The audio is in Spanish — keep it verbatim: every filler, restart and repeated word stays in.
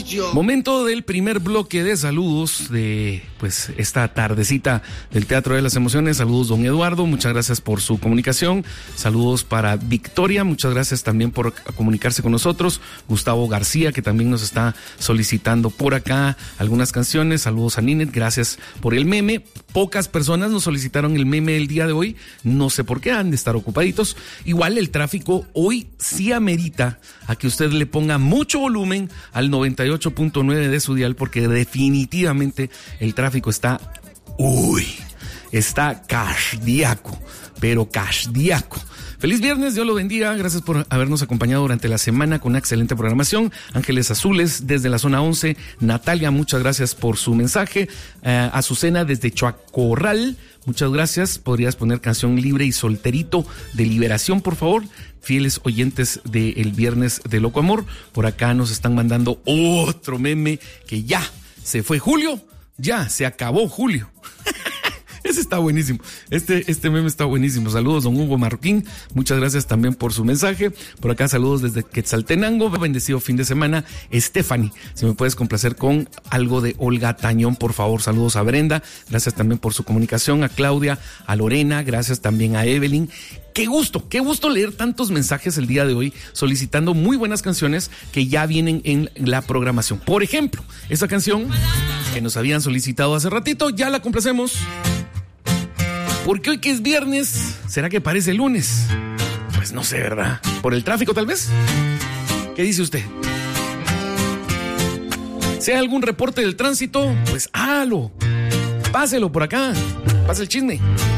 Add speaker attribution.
Speaker 1: yo.
Speaker 2: Momento del primer bloque de saludos de pues esta tardecita del Teatro de las Emociones. Saludos, don Eduardo, muchas gracias por su comunicación. Saludos para Victoria, muchas gracias también por comunicarse con nosotros. Gustavo García, que también nos está solicitando por acá algunas canciones. Saludos a Ninet, gracias por el meme. Pocas personas nos solicitaron el meme el día de hoy, no sé por qué, han de estar ocupaditos. Igual el tráfico hoy sí amerita a que usted le ponga mucho volumen al noventa y ocho punto nueve de su dial, porque definitivamente el tráfico está, uy, está cardíaco, pero cardíaco. Feliz viernes, Dios lo bendiga, gracias por habernos acompañado durante la semana con una excelente programación. Ángeles Azules desde la zona once, Natalia, muchas gracias por su mensaje. Uh, Azucena desde Choacorral, muchas gracias. Podrías poner Canción Libre y Solterito de Liberación, por favor. Fieles oyentes del Viernes de Loco Amor, por acá nos están mandando otro meme que ya se fue Julio, ya se acabó Julio. Ese está buenísimo. Este, este meme está buenísimo. Saludos, don Hugo Marroquín. Muchas gracias también por su mensaje. Por acá, saludos desde Quetzaltenango. Bendecido fin de semana. Stephanie, si me puedes complacer con algo de Olga Tañón, por favor. Saludos a Brenda. Gracias también por su comunicación. A Claudia, a Lorena. Gracias también a Evelyn. Qué gusto, qué gusto leer tantos mensajes el día de hoy solicitando muy buenas canciones que ya vienen en la programación. Por ejemplo, esa canción que nos habían solicitado hace ratito, ya la complacemos. Porque hoy que es viernes, ¿será que parece lunes? Pues no sé, ¿verdad? ¿Por el tráfico tal vez? ¿Qué dice usted? Si hay algún reporte del tránsito, pues hágalo. Páselo por acá. Pase el chisme.